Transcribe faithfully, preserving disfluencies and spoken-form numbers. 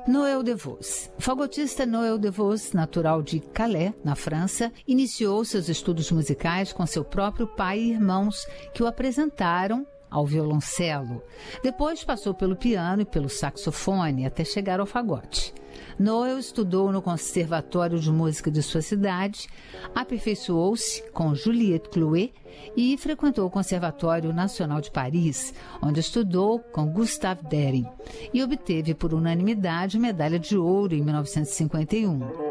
Noël DeVos. O fagotista Noël DeVos, natural de Calais, na França, iniciou seus estudos musicais com seu próprio pai e irmãos, que o apresentaram ao violoncelo. Depois passou pelo piano e pelo saxofone até chegar ao fagote. Noël estudou no Conservatório de Música de sua cidade, aperfeiçoou-se com Juliette Clouet e frequentou o Conservatório Nacional de Paris, onde estudou com Gustave Dering e obteve por unanimidade medalha de ouro em mil novecentos e cinquenta e um.